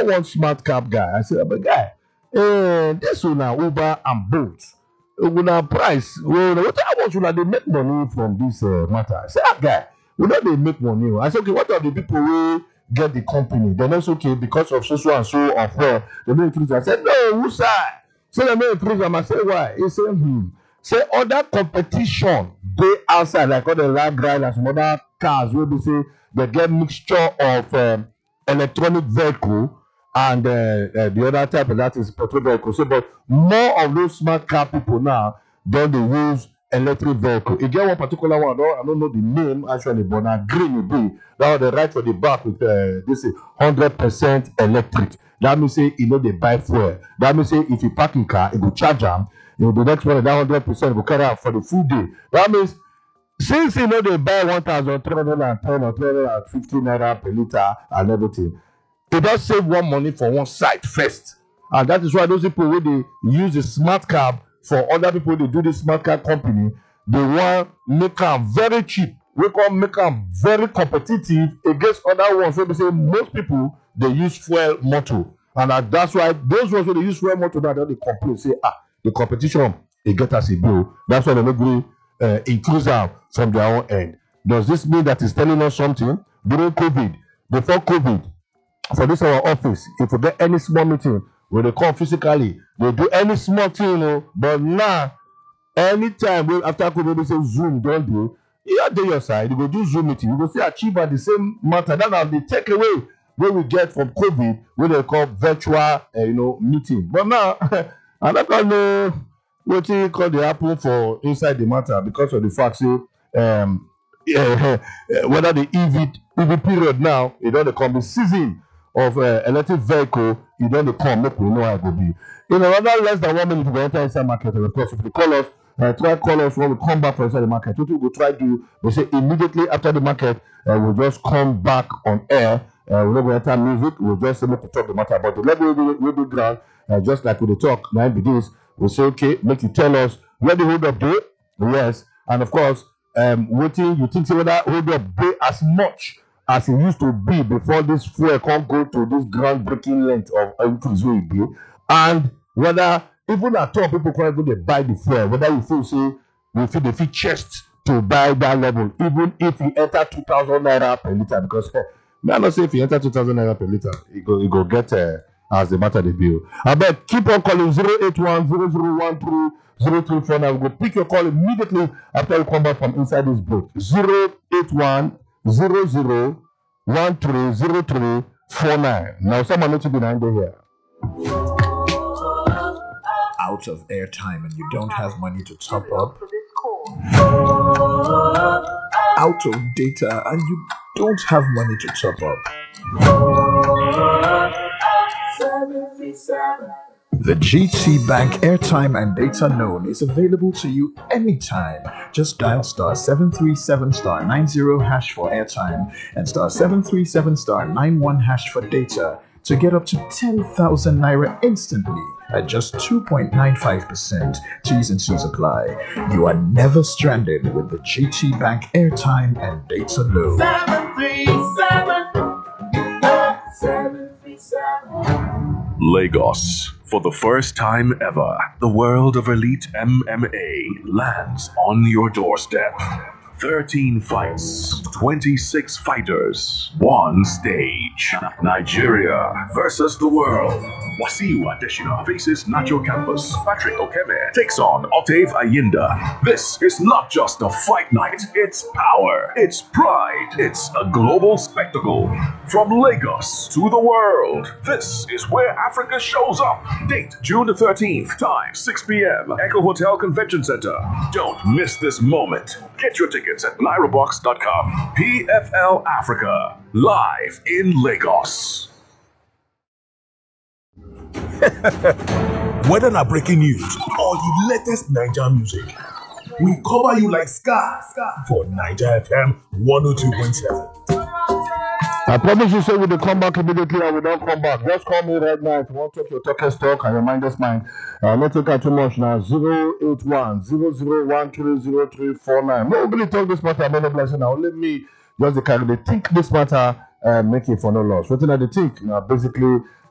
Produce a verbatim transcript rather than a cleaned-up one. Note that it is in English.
call one smart cab guy. I said, but guy, eh, this one now Uber and Bolt. Una price. Well, what how much will they make money from this uh, matter? I said, ah, guy, we know they make money. I said, okay, what are the people who get the company? Then it's okay because of so so and so of her. They may increase. I said, no, who's that? So they may increase them. I said, why? He said, hmm. Say other competition they outside like all the lab grind and some other cars where they say they get mixture of um, electronic vehicle and uh, uh, the other type of that is petrol vehicle. So, but more of those smart car people now don't they use electric vehicle. You get one particular one, I don't, I don't know the name actually, but now green will be now they write for the back with uh, this is hundred percent electric. That means say you know they buy fuel. That means say if you park in car, it will charge them. You know, the next one that hundred percent will carry out for the full day. That means since you know they buy one thousand three hundred and ten or three hundred and fifty naira per liter and everything, it does save one money for one side first. And that is why those people when they use the smart cab for other people, they do the smart cab company, they want make them very cheap. We can make them very competitive against other ones. So they say most people they use fuel motor. And that, that's why those ones when they use fuel motor now they complain, say ah. The competition, they get us a bill. That's why they're not going to uh, increase out from their own end. Does this mean that it's telling us something? During COVID, before COVID, for this our office, if we get any small meeting, when they come physically, they do any small thing, you know, but now, anytime we, after COVID, they say Zoom, don't do, you are there your side, you go do Zoom meeting, you go see achieve at the same matter. That's how they take away what we get from COVID, what they call virtual, uh, you know, meeting. But now, I don't know what you call the apple for inside the matter because of the fact that um, uh, whether the E V E V period now, it don't come the season of uh, electric vehicle, it don't come, make we know how it will be. In another less than one minute, we enter inside market. And of course, if you call us, uh, try call us when we come back from inside the market. What we will try to do, we say immediately after the market, uh, we'll just come back on air. Uh, we're not going to enter music, we'll just able to talk the matter. But the level we will do ground. Uh, just like with the talk, now begins, we'll say, okay, make you tell us where the hold up day, yes, and of course, um, waiting, you think whether hold up day as much as it used to be before this fuel can't go to this groundbreaking length of increase will be, and whether even at all people can't even buy the fuel, whether you feel say you feel the fit chest to buy that level, even if you enter two thousand naira per liter, because eh, may I not say if you enter two thousand naira per liter, you go you go get uh, as the matter the bill. I bet keep on calling zero eight one zero zero one three zero three four nine. We'll go pick your call immediately after you come back from inside this boat. zero eight one zero zero one three zero three four nine. Now someone needs to be behind here. Out of airtime and you don't have money to top up. Out of data and you don't have money to top up. The G T Bank airtime and data loan is available to you anytime. Just dial star seven three seven star nine zero hash for airtime and star seven three seven star nine one hash for data to get up to ten thousand naira instantly at just two point nine five percent. T's and C's apply. You are never stranded with the G T Bank airtime and data loan. seven three seven seven three seven Lagos. For the first time ever, the world of elite M M A lands on your doorstep. thirteen fights, twenty-six fighters, one stage. Nigeria versus the world. Wasiu Adesina faces Nacho Campos. Patrick Okeme takes on Octave Ayinda. This is not just a fight night, it's power, it's pride, it's a global spectacle. From Lagos to the world, this is where Africa shows up. Date June the thirteenth, time six p.m. Echo Hotel Convention Center. Don't miss this moment. Get your tickets at Lyrabox dot com. P F L Africa, live in Lagos. Whether na breaking news or the latest Naija music, we cover you like Scar for Naija F M one oh two point seven. I promise you, say we will come back immediately and we don't come back. Just call me right now if you want to take your talker's talk and your mindless mind. Uh, not take out too much now. zero eight one zero zero one three zero three four nine. No, really talk this matter. I'm not blessing now. Let me just the kind of think this matter uh, make it for no loss. What do you think? Now, basically,